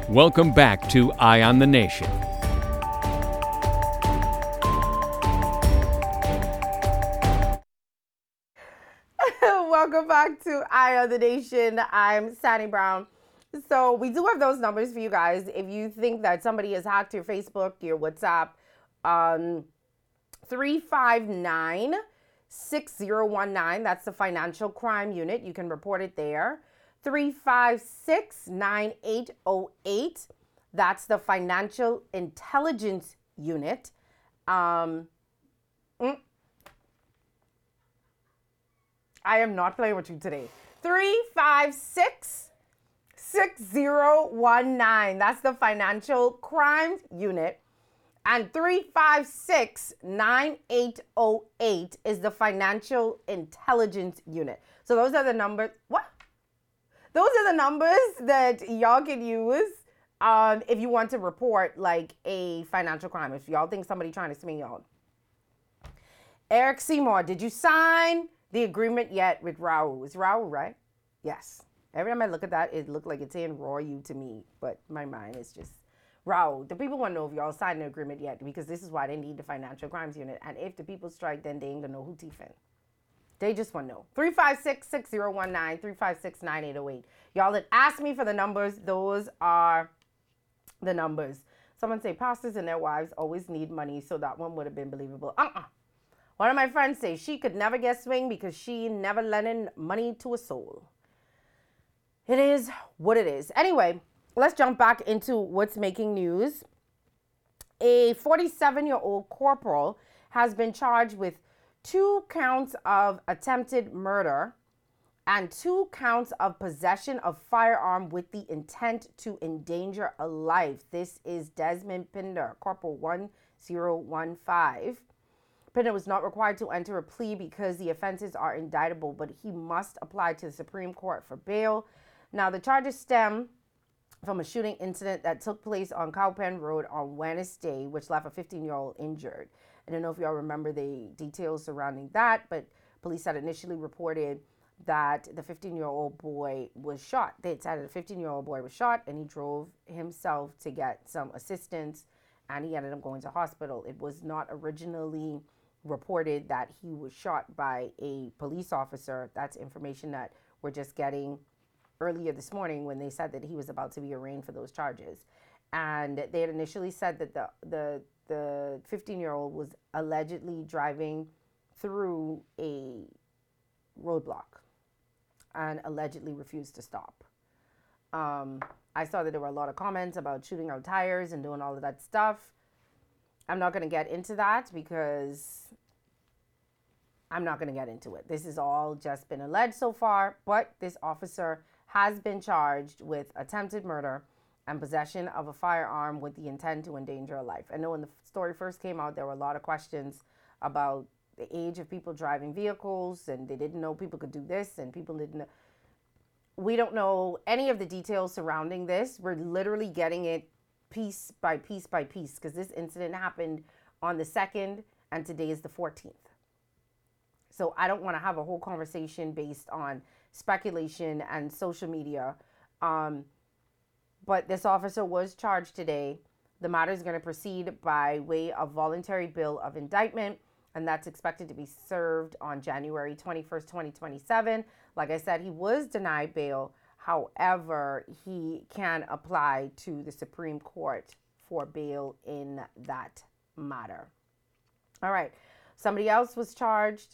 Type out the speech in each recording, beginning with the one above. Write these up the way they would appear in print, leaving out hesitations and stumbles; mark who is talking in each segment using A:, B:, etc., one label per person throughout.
A: Welcome back to Eye on the Nation.
B: Welcome back to Eye on the Nation. I'm Sandy Brown. So we do have those numbers for you guys. If you think that somebody has hacked your Facebook, your WhatsApp, 359-6019. That's the Financial Crime Unit. You can report it there. 356-9808. That's the Financial Intelligence Unit. I am not playing with you today. 356-6019. That's the Financial Crimes Unit. And 356-9808 is the Financial Intelligence Unit. So those are the numbers. What? Those are the numbers that y'all can use if you want to report like a financial crime. If y'all think somebody trying to swing y'all. Eric Seymour, did you sign the agreement yet with Raul? It's Raul, right? Yes. Every time I look at that, it looked like it's saying Raw you to me, but my mind is just Raul. The people want to know if y'all signed the agreement yet, because this is why they need the Financial Crimes Unit. And if the people strike, then they ain't gonna know who Tiffin. They just want to know. 356-6019, 356-9808. Y'all that asked me for the numbers, those are the numbers. Someone say pastors and their wives always need money, so that one would have been believable. One of my friends say she could never get swing because she never lending money to a soul. It is what it is. Anyway, let's jump back into what's making news. A 47-year-old corporal has been charged with 2 counts of attempted murder and 2 counts of possession of firearm with the intent to endanger a life. This is Desmond Pinder, Corporal 1015. Pinder was not required to enter a plea because the offenses are indictable, but he must apply to the Supreme Court for bail. Now, the charges stem from a shooting incident that took place on Cowpen Road on Wednesday, which left a 15-year-old injured. I don't know if y'all remember the details surrounding that, but police had initially reported that the 15-year-old boy was shot. They had said that the 15-year-old boy was shot, and he drove himself to get some assistance, and he ended up going to hospital. It was not originally reported that he was shot by a police officer. That's information that we're just getting earlier this morning when they said that he was about to be arraigned for those charges. And they had initially said that the 15-year-old was allegedly driving through a roadblock and allegedly refused to stop. I saw that there were a lot of comments about shooting out tires and doing all of that stuff. I'm not going to get into that because I'm not going to get into it. This has all just been alleged so far, but this officer has been charged with attempted murder and possession of a firearm with the intent to endanger a life. I know when the story first came out, there were a lot of questions about the age of people driving vehicles, and they didn't know people could do this, and people didn't know. We don't know any of the details surrounding this. We're literally getting it piece by piece by piece, because this incident happened on the 2nd and today is the 14th. So I don't want to have a whole conversation based on speculation and social media. But this officer was charged today. The matter is going to proceed by way of voluntary bill of indictment, and that's expected to be served on January 21st, 2027. Like I said, he was denied bail. However, he can apply to the Supreme Court for bail in that matter. All right. Somebody else was charged.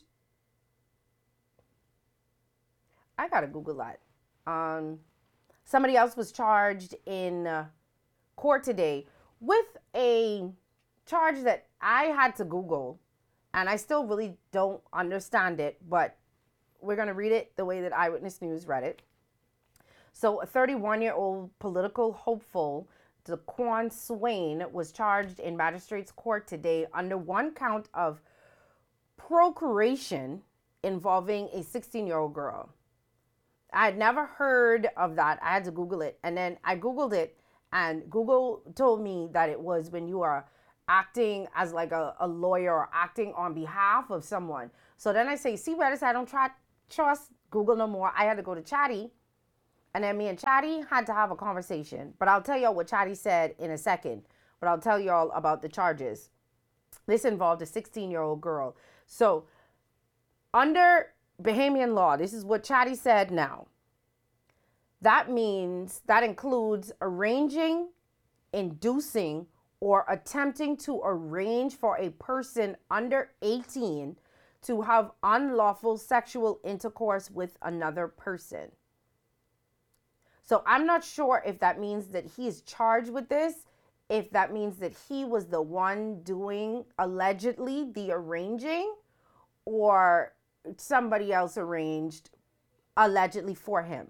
B: I got to Google that. Somebody else was charged in court today with a charge that I had to Google, and I still really don't understand it, but we're going to read it the way that Eyewitness News read it. So a 31-year-old political hopeful, Daquan Swain, was charged in magistrate's court today under 1 count of procuration involving a 16-year-old girl. I had never heard of that. I had to Google it. And then I Googled it, and Google told me that it was when you are acting as like a lawyer or acting on behalf of someone. So then I say, see where this, I don't trust Google no more. I had to go to Chatty And then me and Chatty had to have a conversation. But I'll tell y'all what Chatty said in a second. But I'll tell y'all about the charges. This involved a 16-year-old girl. So under Bahamian law, this is what Chatty said now. That means that includes arranging, inducing, or attempting to arrange for a person under 18 to have unlawful sexual intercourse with another person. So I'm not sure if that means that he is charged with this, if that means that he was the one doing allegedly the arranging, or somebody else arranged allegedly for him.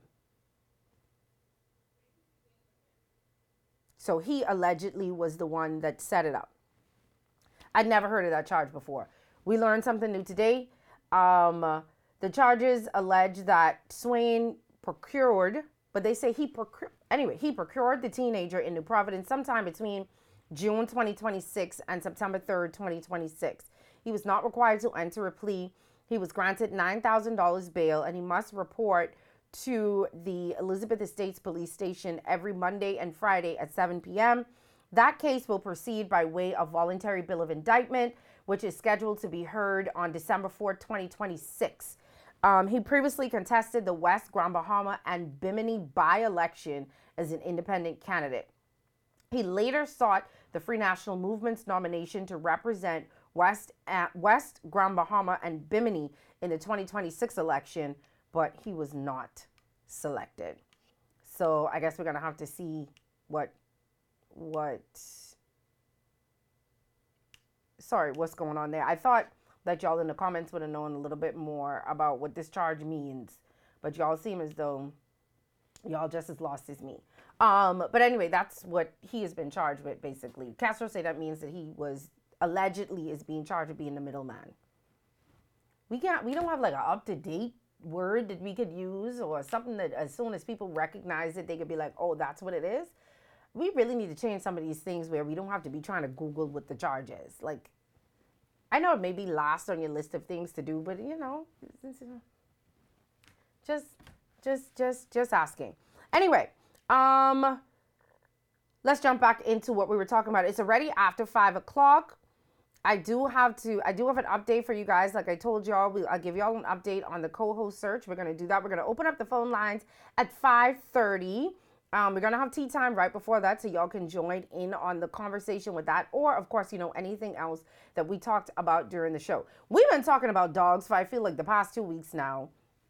B: So he allegedly was the one that set it up. I'd never heard of that charge before. We learned something new today. The charges allege that Swain procured, but they say he procured the teenager in New Providence sometime between June 2026 and September 3rd, 2026. He was not required to enter a plea. He was granted $9,000 bail, and he must report to the Elizabeth Estates Police Station every Monday and Friday at 7 p.m. That case will proceed by way of voluntary bill of indictment, which is scheduled to be heard on December 4th, 2026. He previously contested the West Grand Bahama and Bimini by-election as an independent candidate. He later sought the Free National Movement's nomination to represent West Grand Bahama and Bimini in the 2026 election, but he was not selected. So I guess we're going to have to see what's going on there. I thought that y'all in the comments would have known a little bit more about what this charge means, but y'all seem as though y'all just as lost as me. But anyway, that's what he has been charged with, basically. Castro say that means that he was allegedly is being charged with being the middleman. We don't have like an up-to-date word that we could use, or something that as soon as people recognize it, they could be like, oh, that's what it is. We really need to change some of these things where we don't have to be trying to Google what the charge is. Like, I know it may be last on your list of things to do, but just asking. Anyway, let's jump back into what we were talking about. It's already after 5 o'clock. I do have an update for you guys. Like I told y'all, I'll give y'all an update on the co-host search. We're going to do that. We're going to open up the phone lines at 5:30. We're going to have tea time right before that, so y'all can join in on the conversation with that. Or, of course, anything else that we talked about during the show. We've been talking about dogs for, I feel like, the past 2 weeks now.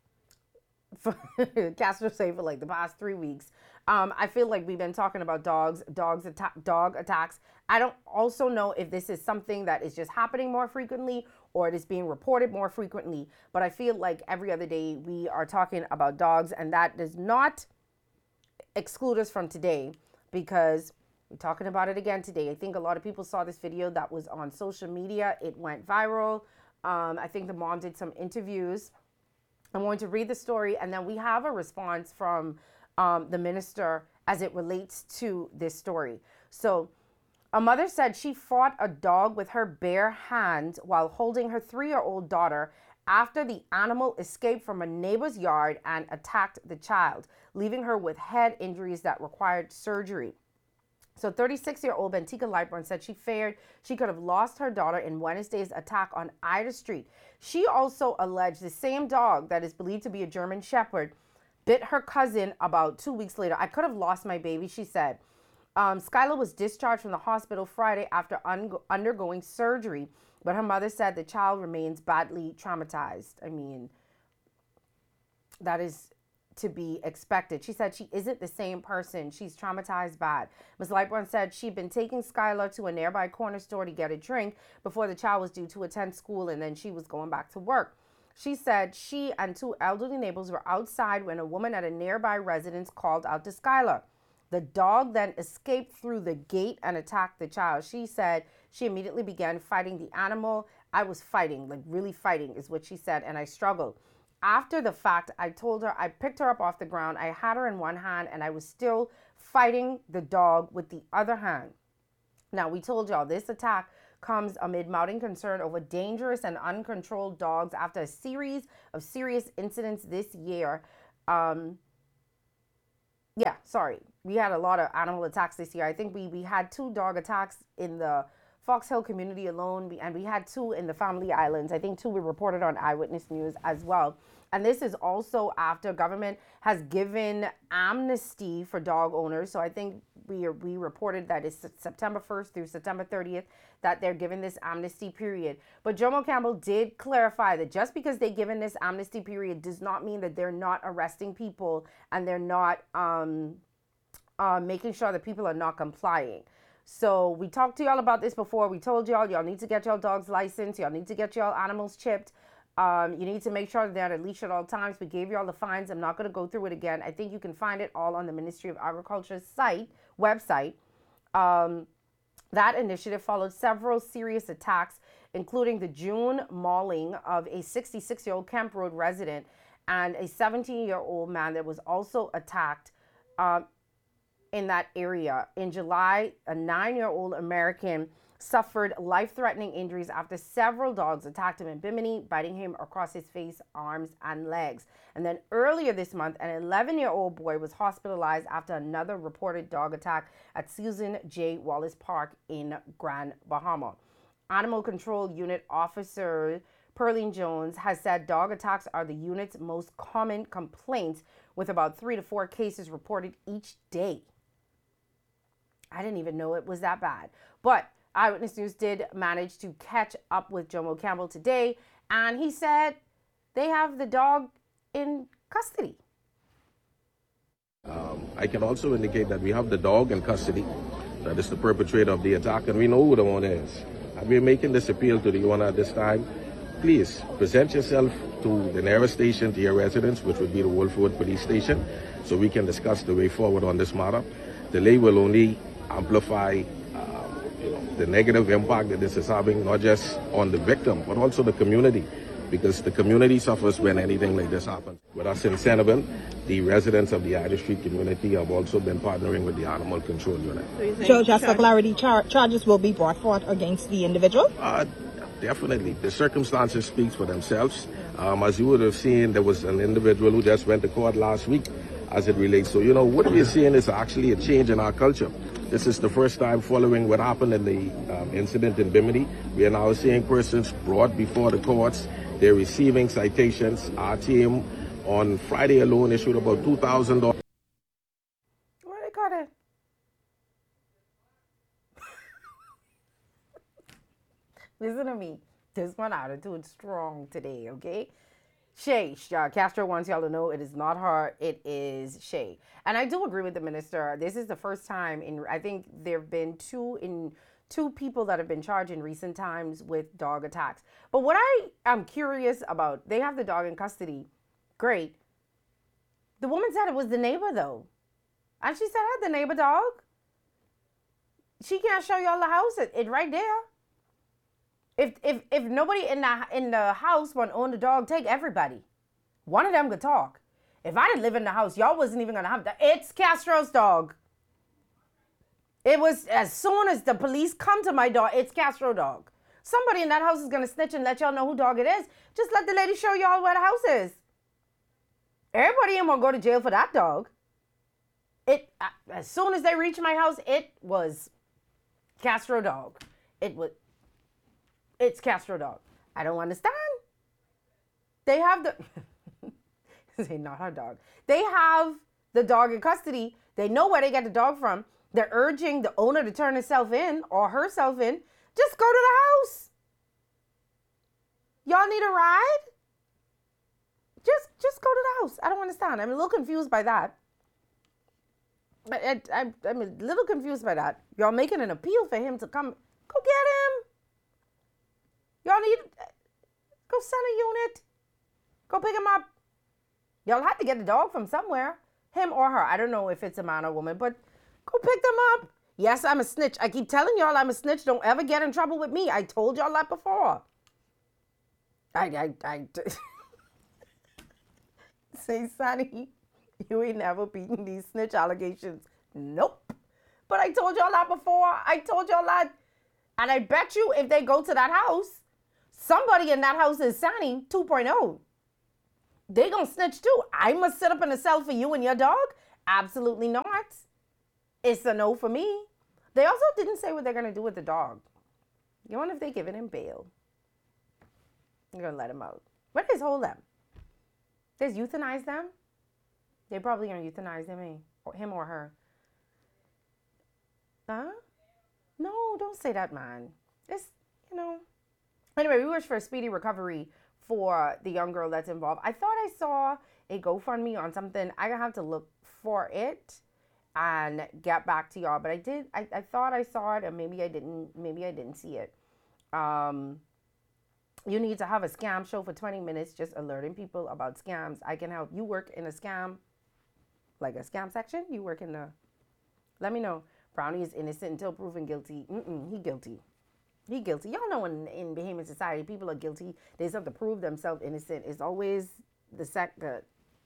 B: Castro say for like the past 3 weeks. I feel like we've been talking about dog attacks. I don't also know if this is something that is just happening more frequently or it is being reported more frequently. But I feel like every other day we are talking about dogs, and that does not exclude us from today, because we're talking about it again today. I think a lot of people saw this video that was on social media. It went viral. I think the mom did some interviews. I'm going to read the story, and then we have a response from the minister as it relates to this story. So a mother said she fought a dog with her bare hand while holding her 3-year-old daughter after the animal escaped from a neighbor's yard and attacked the child, leaving her with head injuries that required surgery. So 36-year-old Bentika Lightburn said she feared she could have lost her daughter in Wednesday's attack on Ida Street. She also alleged the same dog that is believed to be a German Shepherd bit her cousin about 2 weeks later. I could have lost my baby, she said. Skylar was discharged from the hospital Friday after undergoing surgery, but her mother said the child remains badly traumatized. I mean, that is to be expected. She said she isn't the same person. She's traumatized bad. Ms. Lightburn said she'd been taking Skylar to a nearby corner store to get a drink before the child was due to attend school, and then she was going back to work. She said she and 2 elderly neighbors were outside when a woman at a nearby residence called out to Skylar. The dog then escaped through the gate and attacked the child. She said she immediately began fighting the animal. I was fighting, like really fighting is what she said, and I struggled. After the fact, I told her I picked her up off the ground. I had her in one hand, and I was still fighting the dog with the other hand. Now, we told y'all this attack comes amid mounting concern over dangerous and uncontrolled dogs after a series of serious incidents this year. Yeah, sorry. We had a lot of animal attacks this year. I think we had 2 dog attacks in the Fox Hill community alone, and we had 2 in the Family Islands. I think 2 were reported on Eyewitness News as well. And this is also after government has given amnesty for dog owners. So I think we reported that it's September 1st through September 30th that they're giving this amnesty period. But Jomo Campbell did clarify that just because they're given this amnesty period does not mean that they're not arresting people and they're not making sure that people are not complying. So we talked to y'all about this before. We told y'all need to get y'all dogs licensed. Y'all need to get y'all animals chipped. You need to make sure that they're at leash at all times. We gave you all the fines. I'm not going to go through it again. I think you can find it all on the Ministry of Agriculture's website. That initiative followed several serious attacks, including the June mauling of a 66-year-old Kemp Road resident and a 17-year-old man that was also attacked in that area. In July, a 9-year-old American suffered life-threatening injuries after several dogs attacked him in Bimini, biting him across his face, arms, and legs. And then earlier this month, an 11-year-old boy was hospitalized after another reported dog attack at Susan J. Wallace Park in Grand Bahama. Animal Control Unit Officer Pearline Jones has said dog attacks are the unit's most common complaints, with about 3 to 4 cases reported each day. I didn't even know it was that bad. But Eyewitness News did manage to catch up with Jomo Campbell today, and he said they have the dog in custody.
C: I can also indicate that we have the dog in custody. That is the perpetrator of the attack, and we know who the owner is. And we're making this appeal to the owner at this time. Please present yourself to the nearest station to your residence, which would be the Wolfwood Police Station, so we can discuss the way forward on this matter. Delay will only amplify the negative impact that this is having, not just on the victim, but also the community, because the community suffers when anything like this happens. With us in Centerville, the residents of the Ida Street community have also been partnering with the Animal Control Unit.
D: So just for clarity, charges will be brought forth against the individual?
C: Definitely. The circumstances speak for themselves. As you would have seen, there was an individual who just went to court last week as it relates. So, what we're seeing is actually a change in our culture. This is the first time following what happened in the incident in Bimini. We are now seeing persons brought before the courts. They're receiving citations. Our team on Friday alone issued about $2,000.
B: What they call it? Listen to me. This one attitude strong today, okay? Shay, Castro wants y'all to know it is not her, it is Shay. And I do agree with the minister. This is the first time I think there have been two people that have been charged in recent times with dog attacks. But what I am curious about, they have the dog in custody. Great. The woman said it was the neighbor though. And she said, I had the neighbor dog. She can't show y'all the house. It right there. If nobody in the house want to own the dog, take everybody. One of them could talk. If I didn't live in the house, y'all wasn't even gonna have that. It's Castro's dog. It was as soon as the police come to my dog, it's Castro dog. Somebody in that house is gonna snitch and let y'all know who dog it is. Just let the lady show y'all where the house is. Everybody ain't gonna go to jail for that dog. As soon as they reached my house, it was Castro dog. It's Castro dog. I don't understand. They have say not her dog. They have the dog in custody. They know where they get the dog from. They're urging the owner to turn himself in or herself in. Just go to the house. Y'all need a ride? Just go to the house. I don't understand. I'm a little confused by that. I'm a little confused by that. Y'all making an appeal for him to come. Go get him. Y'all need, go send a unit. Go pick him up. Y'all have to get the dog from somewhere. Him or her. I don't know if it's a man or woman, but go pick them up. Yes, I'm a snitch. I keep telling y'all I'm a snitch. Don't ever get in trouble with me. I told y'all that before. Say, Sonny, you ain't never beaten these snitch allegations. Nope. But I told y'all that before. I told y'all that. And I bet you if they go to that house, somebody in that house is Sonny 2.0. They gonna snitch too. I must sit up in a cell for you and your dog. Absolutely not. It's a no for me. They also didn't say what they're going to do with the dog. You wonder if they're giving him bail. You're going to let him out. Where does hold them? Does euthanize them? They're probably going to euthanize him or her. Huh? No, don't say that, man. It's, Anyway, we wish for a speedy recovery for the young girl that's involved. I thought I saw a GoFundMe on something. I have to look for it and get back to y'all. But I thought I saw it, and maybe I didn't see it. You need to have a scam show for 20 minutes, just alerting people about scams. I can help. You work in a scam, like a scam section? You work in the, let me know. Brownie is innocent until proven guilty. He guilty. He guilty. Y'all know in Bahamian society, people are guilty. They just have to prove themselves innocent. It's always the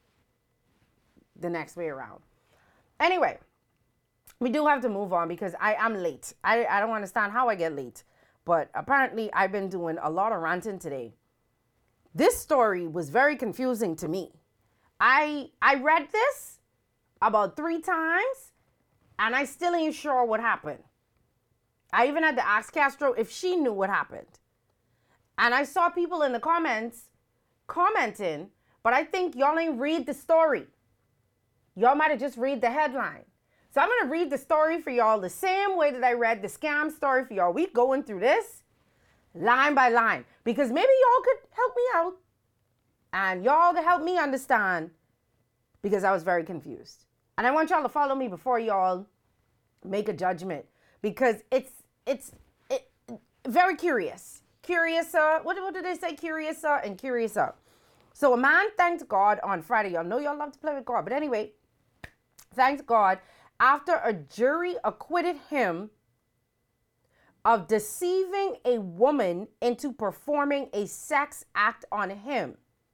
B: next way around. Anyway, we do have to move on because I'm late. I don't understand how I get late. But apparently I've been doing a lot of ranting today. This story was very confusing to me. I read this about 3 times and I still ain't sure what happened. I even had to ask Castro if she knew what happened. And I saw people in the comments commenting, but I think y'all ain't read the story. Y'all might have just read the headline. So I'm going to read the story for y'all the same way that I read the scam story for y'all. We going through this line by line because maybe y'all could help me out and y'all could help me understand because I was very confused. And I want y'all to follow me before y'all make a judgment because it's very curious. Curiouser. What did they say? Curiouser and curiouser. So a man thanked God on Friday. Y'all know y'all love to play with God. But anyway, thanked God after a jury acquitted him of deceiving a woman into performing a sex act on him,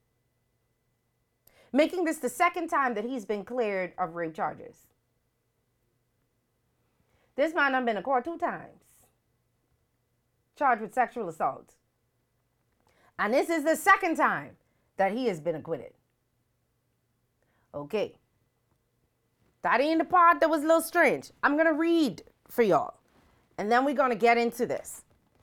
B: making this the second time that he's been cleared of rape charges. This man done been in court 2 times, charged with sexual assault. And this is the second time that he has been acquitted. Okay. That ain't the part that was a little strange. I'm going to read for y'all. And then we're going to get into this.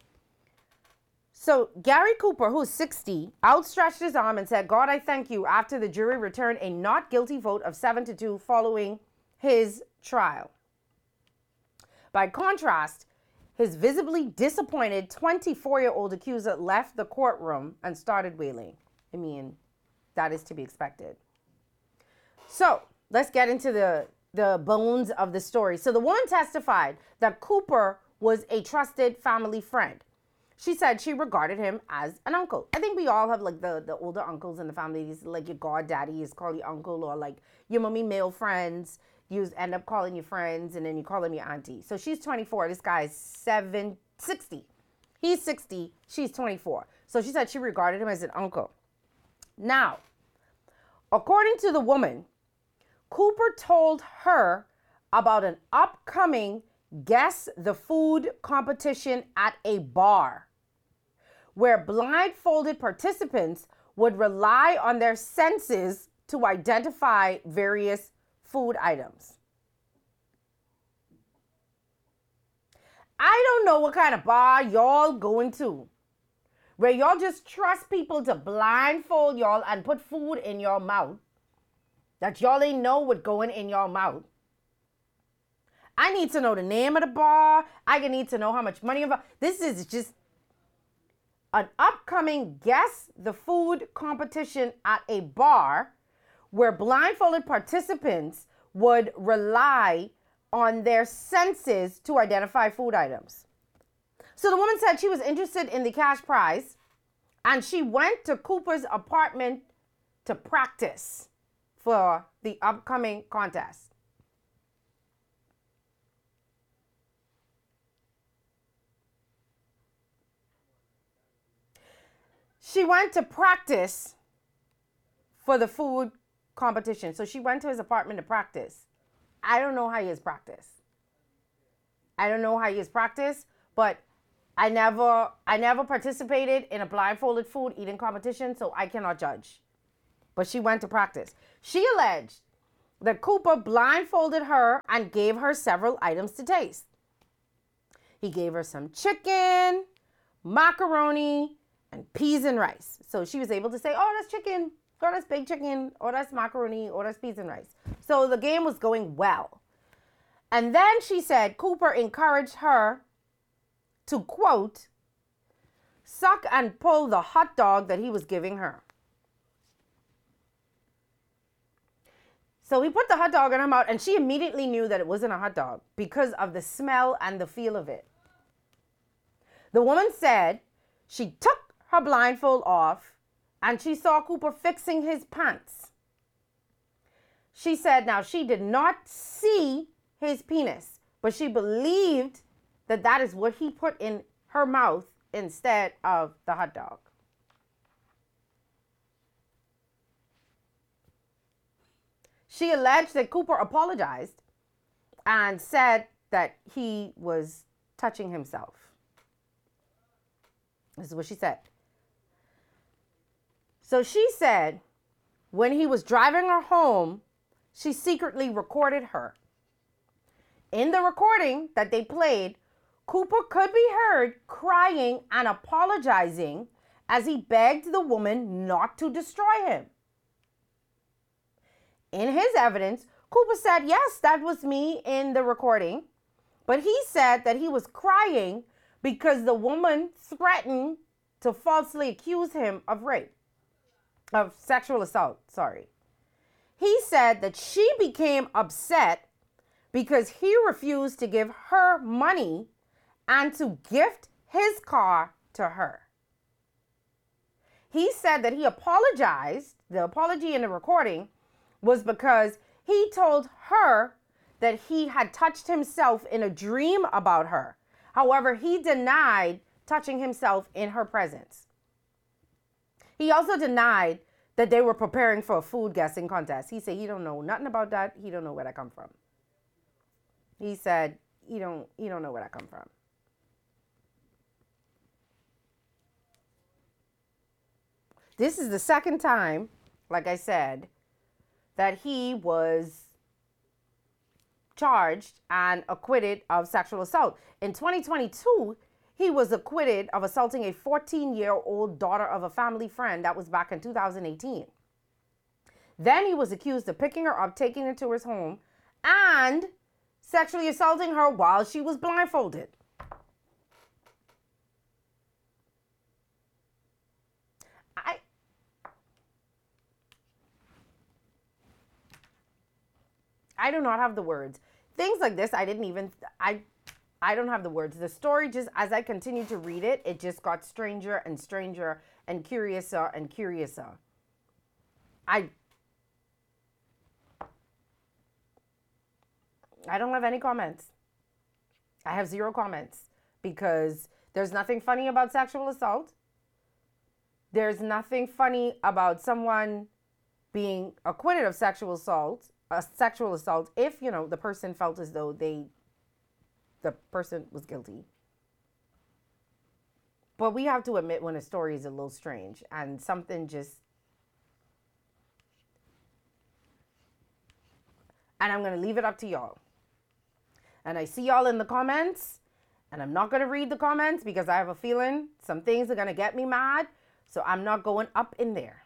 B: So Gary Cooper, who's 60, outstretched his arm and said, God, I thank you, after the jury returned a not guilty vote of 7-2 following his trial. By contrast, his visibly disappointed 24-year-old accuser left the courtroom and started wailing. I mean, that is to be expected. So let's get into the bones of the story. So the woman testified that Cooper was a trusted family friend. She said she regarded him as an uncle. I think we all have like the older uncles in the family, like your goddaddy is called your uncle, or like your mommy male friends. You end up calling your friends and then you call them your auntie. So she's 24. This guy's 60. He's 60. She's 24. So she said she regarded him as an uncle. Now, according to the woman, Cooper told her about an upcoming Guess the Food competition at a bar where blindfolded participants would rely on their senses to identify various food items. I don't know what kind of bar y'all going to, where y'all just trust people to blindfold y'all and put food in your mouth that y'all ain't know what going in your mouth. I need to know the name of the bar. I need to know how much money involved. This is just an upcoming Guess the Food competition at a bar where blindfolded participants would rely on their senses to identify food items. So the woman said she was interested in the cash prize and she went to Cooper's apartment to practice for the upcoming contest. She went to practice for the food competition. So she went to his apartment to practice. I don't know how he is practice. But I never participated in a blindfolded food eating competition, so I cannot judge. But she went to practice. She alleged that Cooper blindfolded her and gave her several items to taste. He gave her some chicken, macaroni, and peas and rice. So she was able to say, oh, that's chicken, oh, that's baked chicken, oh, that's macaroni, oh, that's peas and rice. So the game was going well. And then she said Cooper encouraged her to, quote, suck and pull the hot dog that he was giving her. So he put the hot dog in her mouth, and she immediately knew that it wasn't a hot dog because of the smell and the feel of it. The woman said she took her blindfold off and she saw Cooper fixing his pants. She said now she did not see his penis, but she believed that that is what he put in her mouth instead of the hot dog. She alleged that Cooper apologized and said that he was touching himself. This is what she said. So she said when he was driving her home, she secretly recorded her. In the recording that they played, Cooper could be heard crying and apologizing as he begged the woman not to destroy him. In his evidence, Cooper said, yes, that was me in the recording, but he said that he was crying because the woman threatened to falsely accuse him of sexual assault, He said that she became upset because he refused to give her money and to gift his car to her. He said that he apologized. The apology in the recording was because he told her that he had touched himself in a dream about her. However, he denied touching himself in her presence. He also denied that they were preparing for a food guessing contest. He said he don't know nothing about that. He don't know where that come from. He said he don't know where that come from. This is the second time, like I said, that he was charged and acquitted of sexual assault. In 2022, he was acquitted of assaulting a 14-year-old daughter of a family friend. That was back in 2018. Then he was accused of picking her up, taking her to his home, and sexually assaulting her while she was blindfolded. I do not have the words. Things like this, I don't have the words. The story just, as I continued to read it, it just got stranger and stranger and curiouser and curiouser. I don't have any comments. I have zero comments because there's nothing funny about sexual assault. There's nothing funny about someone being acquitted of sexual assault if, the person felt as though the person was guilty. But we have to admit when a story is a little strange and something just... And I'm going to leave it up to y'all. And I see y'all in the comments, and I'm not going to read the comments because I have a feeling some things are going to get me mad. So I'm not going up in there.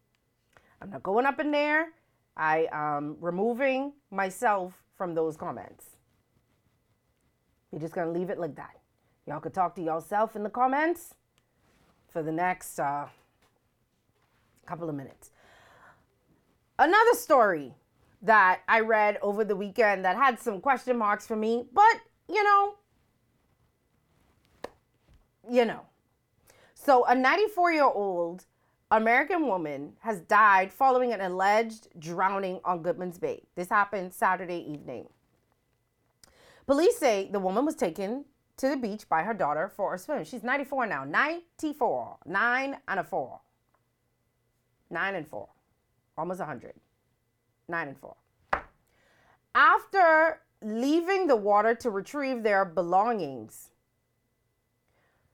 B: I am removing myself from those comments. We're just going to leave it like that. Y'all could talk to yourself in the comments for the next couple of minutes. Another story that I read over the weekend that had some question marks for me, but you know. So a 94-year-old American woman has died following an alleged drowning on Goodman's Bay. This happened Saturday evening. Police say the woman was taken to the beach by her daughter for a swim. She's 94 now. 94. 9 and 4. 9 and 4. Almost 100. 9 and 4. After leaving the water to retrieve their belongings.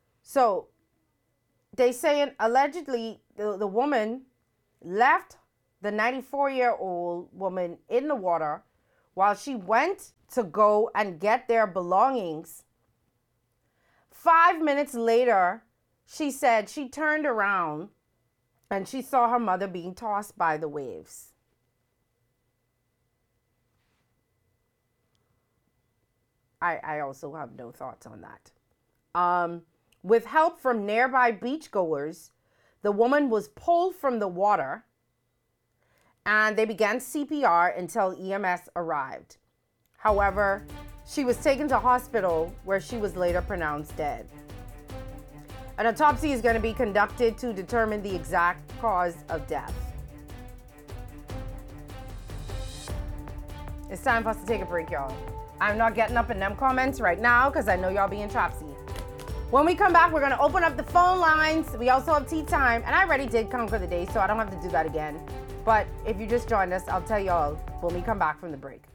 B: So they saying allegedly the woman left the 94-year-old woman in the water while she went to go and get their belongings. 5 minutes later, she said she turned around and she saw her mother being tossed by the waves. I also have no thoughts on that. With help from nearby beachgoers, the woman was pulled from the water and they began CPR until EMS arrived. However, she was taken to hospital where she was later pronounced dead. An autopsy is going to be conducted to determine the exact cause of death. It's time for us to take a break, y'all. I'm not getting up in them comments right now because I know y'all being trapsy. When we come back, we're going to open up the phone lines. We also have tea time, and I already did conquer the day, so I don't have to do that again. But if you just joined us, I'll tell y'all when we come back from the break.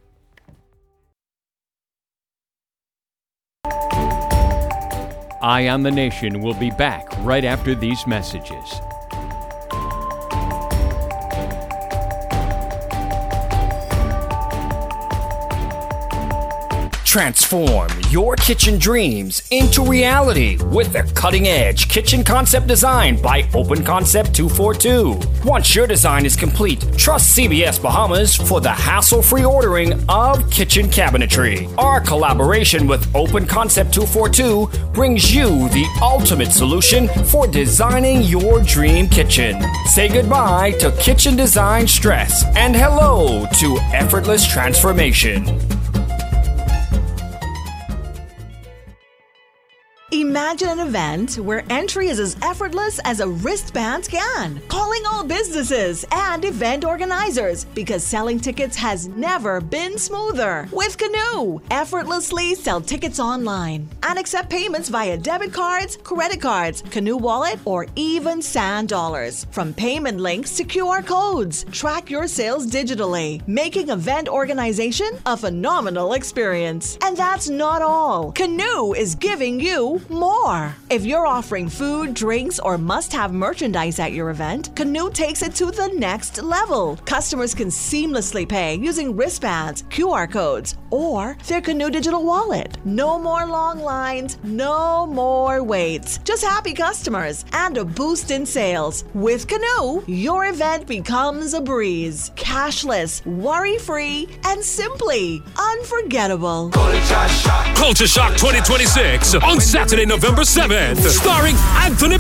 A: Eye on the Nation will be back right after these messages.
E: Transform your kitchen dreams into reality with the cutting-edge kitchen concept design by Open Concept 242. Once your design is complete, trust CBS Bahamas for the hassle-free ordering of kitchen cabinetry. Our collaboration with Open Concept 242 brings you the ultimate solution for designing your dream kitchen. Say goodbye to kitchen design stress and hello to effortless transformation.
F: Imagine an event where entry is as effortless as a wristband scan. Calling all businesses and event organizers because selling tickets has never been smoother. With Canoe, effortlessly sell tickets online and accept payments via debit cards, credit cards, Canoe Wallet, or even Sand Dollars. From payment links to QR codes, track your sales digitally, making event organization a phenomenal experience. And that's not all. Canoe is giving you more. If you're offering food, drinks, or must-have merchandise at your event, Canoe takes it to the next level. Customers can seamlessly pay using wristbands, QR codes, or their Canoe digital wallet. No more long lines, no more waits. Just happy customers and a boost in sales. With Canoe, your event becomes a breeze. Cashless, worry-free, and simply unforgettable.
G: Culture Shock 2026 on Saturday, November 7th, starring Anthony